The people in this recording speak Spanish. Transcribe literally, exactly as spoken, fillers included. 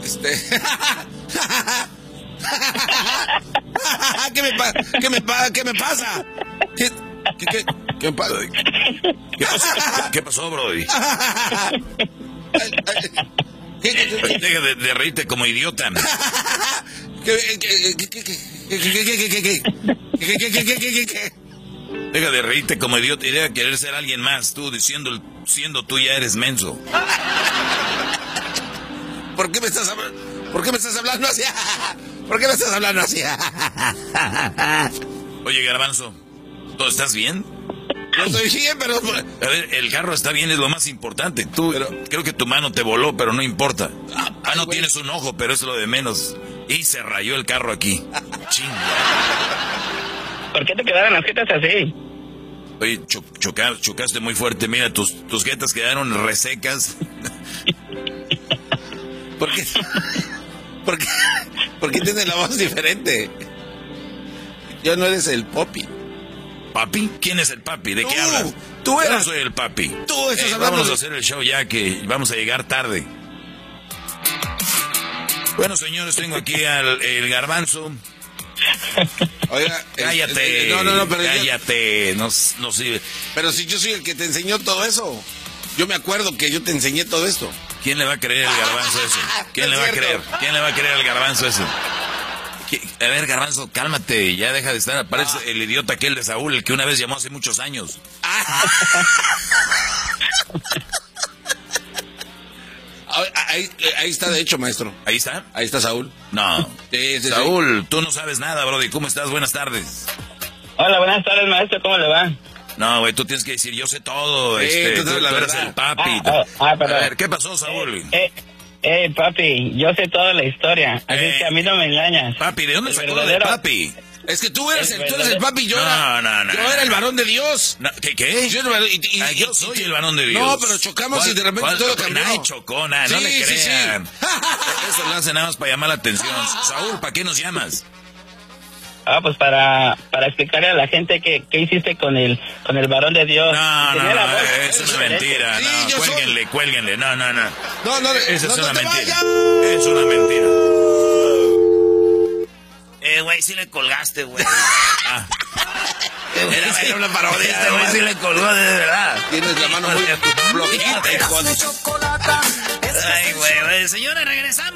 Este... ¿Qué me, pa ¿Qué me, pa ¿Qué me pasa? ¿Qué, qué, qué, qué me pasa? ¿Qué pasó, ¿Qué pasó, Brody? Deja de, de reírte como idiota. Deja de reírte como idiota y deja querer ser alguien más, tú diciendo, siendo tú ya eres menso. ¿Por qué me estás hablando? ¿Por qué me estás hablando así? ¿Por qué me estás hablando así? Oye, Garbanzo, ¿todo estás bien? Yo estoy bien, pero... A ver, el carro está bien, es lo más importante. Tú, pero... creo que tu mano te voló, pero no importa. Ah, ah no güey. Tienes un ojo, pero es lo de menos. Y se rayó el carro aquí. Chinga. ¿Por qué te quedaron las jetas así? Oye, cho choca chocaste muy fuerte. Mira, tus, tus jetas quedaron resecas. ¿Por qué? ¿Por qué? ¿Por qué tienes la voz diferente? Yo no eres el Poppy. ¿Papi? ¿Quién es el papi? ¿De tú, qué hablas? Tú eras. Yo no soy el papi. Tú estás eh, hablando. Vamos de... a hacer el show ya que vamos a llegar tarde. Bueno, señores, tengo aquí al el Garbanzo. Oiga, cállate. El, el, no, no, no, pero cállate. Yo... No, no sirve. Pero si yo soy el que te enseñó todo eso. Yo me acuerdo que yo te enseñé todo esto. ¿Quién le va a creer al Garbanzo eso? ¿Quién no le va cierto. a creer? ¿Quién le va a creer al Garbanzo eso? A ver, Garbanzo, cálmate, ya deja de estar. Parece ah. el idiota aquel de Saúl, el que una vez llamó hace muchos años. ahí, ahí está, de hecho, maestro. ¿Ahí está? Ahí está Saúl. No. Sí, sí, Saúl, sí. tú no sabes nada, brody. ¿Cómo estás? Buenas tardes. Hola, buenas tardes, maestro. ¿Cómo le va? No, güey, tú tienes que decir, yo sé todo. Sí, este, tú sabes la tú eres verdad. el papi. Ah, ah, ah, a ver, ¿qué pasó, Saúl? Eh, eh. Eh, papi, yo sé toda la historia, así eh, es que a mí no me engañas. Papi, ¿de dónde el sacó verdadero... de papi? Es que tú eres el, el tú eres el papi, yo no, era, no, no, yo era el varón de Dios. No, ¿Qué? ¿Qué? Yo, era, y, y, ah, yo soy el varón de Dios. No, pero chocamos y de repente todo cambió. Nadie chocó, nada, sí, no le crean. Sí, sí. Eso lo hace nada más para llamar la atención. Saúl, ¿para qué nos llamas? Ah, pues para, para explicarle a la gente qué qué hiciste con el con el varón de Dios. No, no, no, voz, es una mentira. Sí, no, cuélguenle, soy... cuélguenle. No, no, no. No, no, Esa no, es no una te mentira. vayas. Es una mentira. Eh, güey, sí le colgaste, güey. Ah. Era, era una parodia. Este güey sí le colgó, de verdad. Tienes la mano muy flojita, hijo de... Ay, güey, güey. Señora, regresamos.